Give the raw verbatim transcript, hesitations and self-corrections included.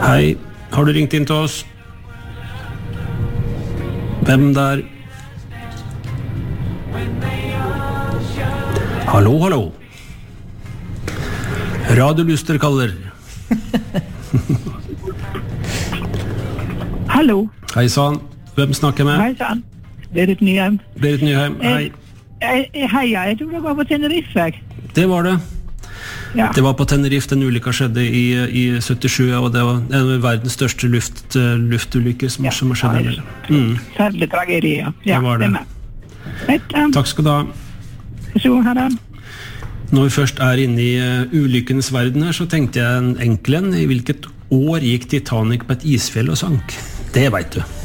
Hei, har du ringt inn til oss? Hvem der? Hallo, hallo. Radiolyster kaller. Hallo. Hei sann, hvem snakker med? Hei sann, Berit Nyheim. Berit Nyheim, hei. Eh, eh, Hei, ja, jeg tror det var på Tenerife. Det var det. Ja. Det var på Tenerife, den ulykka skjedde i, i syttisju, og det var en av verdens største luft, luftulykker som, Ja, som har skjedd der. ja, Mm. Særlig tragedie, ja. Ja, Det var det. stemmer. Vet, um, Takk skal du ha. så her da. Når vi først er inne i uh, ulykkens verden her, så tenkte jeg en enkel en. I hvilket år gikk Titanic på et isfjell og sank? Det vet du.